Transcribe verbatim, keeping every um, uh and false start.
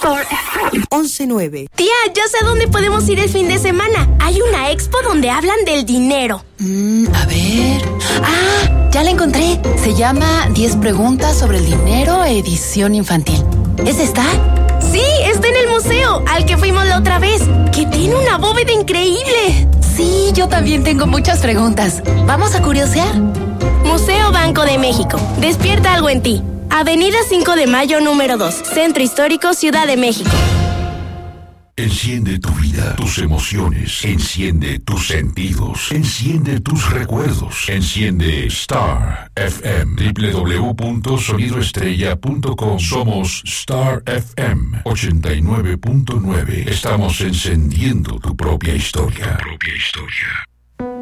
Star F M once nueve. Tía, ya sé dónde podemos ir el fin de semana. Hay una expo donde hablan del dinero. Mm, a ver... ¡Ah! Ya la encontré. Se llama diez preguntas sobre el dinero, edición infantil. ¿Es esta? Sí, está en el museo, al que fuimos la otra vez, que tiene una bóveda increíble. Sí, yo también tengo muchas preguntas. ¿Vamos a curiosear? Museo Banco de México. Despierta algo en ti. Avenida cinco de Mayo, número dos. Centro Histórico, Ciudad de México. Enciende tu vida, tus emociones, enciende tus sentidos, enciende tus recuerdos, enciende Star F M, doble u doble u doble u punto sonido estrella punto com. Somos Star F M ochenta y nueve punto nueve. Estamos encendiendo tu propia historia. Tu propia historia.